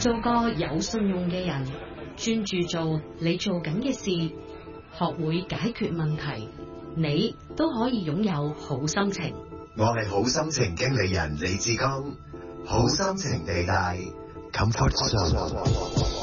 做個有信用嘅人，專注做你做緊嘅事，學會解決問題，你都可以擁有好心情。 我係好心情經理人李志剛，好心情地帶 Comfort Zone。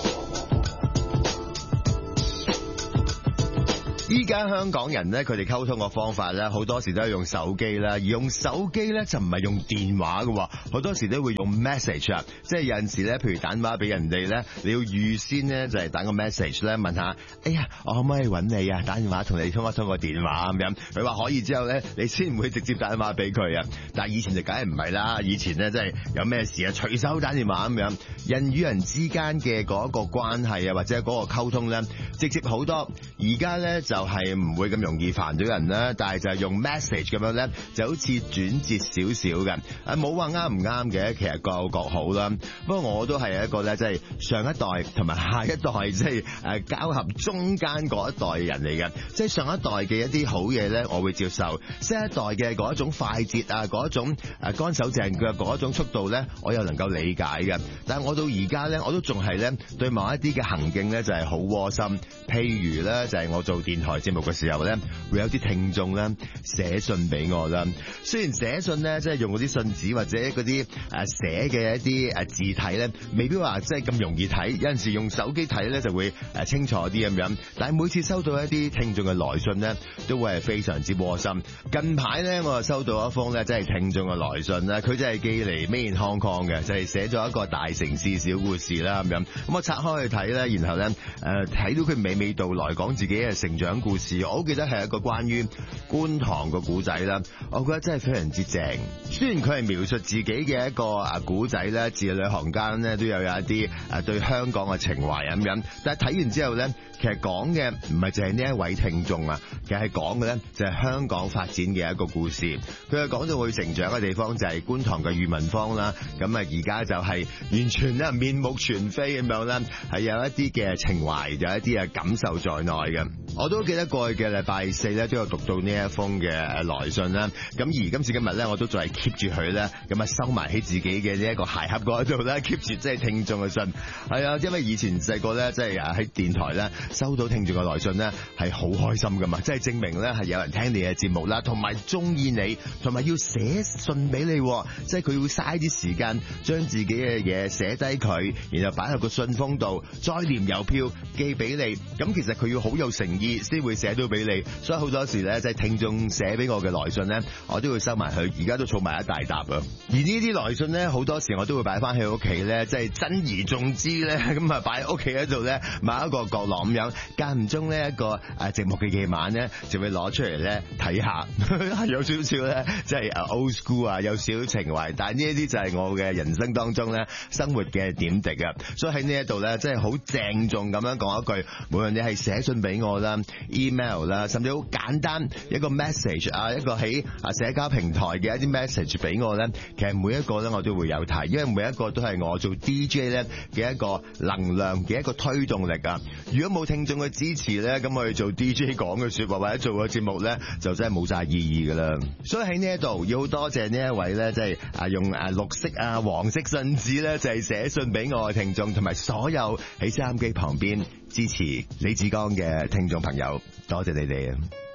依家香港人咧，佢哋溝通嘅方法咧，好多時都係用手機啦。而用手機咧就唔係用電話嘅，好多時都會用 message 啊。即係有陣時咧，譬如打電話俾人哋咧，你要預先咧就係打個 message 咧，問下，哎呀，我可唔可以揾你啊？打電話同你通一通個電話咁樣。佢話可以之後咧，你先唔會直接打電話俾佢啊。但係以前就梗係唔係啦，以前咧真係有咩事啊，隨手打電話咁樣。人與人之間嘅嗰個關係啊，或者嗰個溝通咧，直接好多。而家咧就係唔會咁容易煩到人啦，但係就係用 message 咁樣咧，就好似轉折少少嘅。冇話啱唔啱嘅，其實各有各好啦。不過我都係一個咧，即係上一代同埋下一代，即係交合中間嗰一代嘅人嚟嘅。即係上一代嘅一啲好嘢咧，我會接受；新一代嘅嗰一種快捷啊，嗰一種乾手淨腳嗰一種速度咧，我又能夠理解嘅。但係我到而家咧，我都仲係咧對某一啲嘅行徑咧就係好窩心。譬如咧就係我做電台節目嘅時候咧，會有啲聽眾咧寫信俾我啦。雖然寫信咧即係用嗰啲信紙或者嗰啲寫嘅一啲字體咧，未必話即係咁容易睇。有陣時用手機睇咧就會清楚啲咁樣。但係每次收到一啲聽眾嘅來信咧，都會係非常之窩心。近排咧我就收到一封咧即係聽眾嘅來信啦，佢真係寄嚟 Made in Hong Kong 嘅，就係寫咗一個大城市小故事啦咁樣。咁我拆開去睇咧，然後咧睇到佢娓娓道來講自己嘅成長故事。我好記得係一個關於觀塘嘅古仔啦，我覺得真係非常之正。雖然佢係描述自己嘅一個古仔咧，字裏行間咧都有一啲對香港嘅情懷咁樣，但係睇完之後咧，其實講嘅唔係淨係呢一位聽眾啊，其實係講嘅咧就係香港發展嘅一個故事。佢係講到佢成長嘅地方就係觀塘嘅裕民坊啦，咁而家就係完全咧面目全非咁樣啦，係有一啲嘅情懷，有一啲嘅感受在內嘅。我都記得過去嘅禮拜四咧都有讀到呢一封嘅來信啦，咁而今次今日咧我都再係 keep 住佢咧，咁收埋喺自己嘅呢一個鞋盒嗰度咧 keep 住即係聽眾嘅信。係啊，因為以前細個咧即係喺電台咧收到聽眾嘅來信咧係好開心噶嘛，即係證明咧係有人聽你嘅節目啦，同埋中意你，同埋要寫信俾你，即係佢要嘥啲時間將自己嘅嘢寫低佢，然後擺喺個信封度，再黏郵票寄俾你。咁其實佢要好有誠意先會寫到俾你，所以好多時咧即係聽眾寫俾我嘅來信咧，我都會收埋佢，而家都儲埋一大沓啊。而呢啲來信咧，好多時我都會擺翻喺屋企咧，即係珍而重之咧，咁擺喺屋企嗰度咧，某一個角落咁樣，間唔中呢一個寂寞嘅夜晚咧，就會攞出嚟咧睇下，係有少少咧即係 old school 啊，有少少情懷。但係呢一啲就係我嘅人生當中咧生活嘅點滴啊。所以喺呢一度咧，即係好鄭重咁樣講一句，無論你係寫信俾我啦、email 啦，甚至好簡單一個 message 啊，一個喺社交平台嘅一啲 message 俾我咧，其實每一個咧我都會有睇，因為每一個都係我做 DJ 咧嘅一個能量嘅一個推動力啊。如果冇聽眾嘅支持咧，咁我哋做 DJ 講嘅說話或者做個節目咧，就真係冇晒意義噶啦。所以喺呢一度要好多謝呢一位咧，即係用綠色黃色信紙咧，就係寫信俾我嘅聽眾，同埋所有喺收音機旁邊支持李志剛嘅聽眾朋友，多謝你哋啊！